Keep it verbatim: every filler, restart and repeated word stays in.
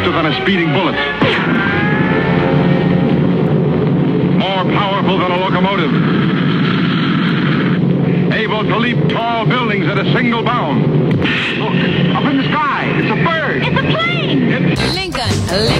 faster than a speeding bullet. More powerful than a locomotive. Able to leap tall buildings at a single bound. Look, up in the sky, it's a bird. It's a plane! It's Lincoln.